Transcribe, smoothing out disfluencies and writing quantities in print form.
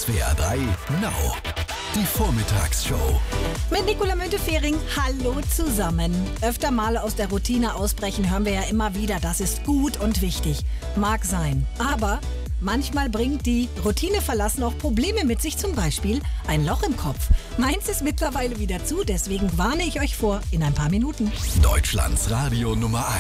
SWR 3 Now. Die Vormittagsshow. Mit Nicola Müntefering, hallo zusammen. Öfter mal aus der Routine ausbrechen hören wir ja immer wieder, das ist gut und wichtig. Mag sein, aber manchmal bringt die Routine verlassen auch Probleme mit sich, zum Beispiel ein Loch im Kopf. Meins ist mittlerweile wieder zu, deswegen warne ich euch vor in ein paar Minuten. Deutschlands Radio Nummer 1.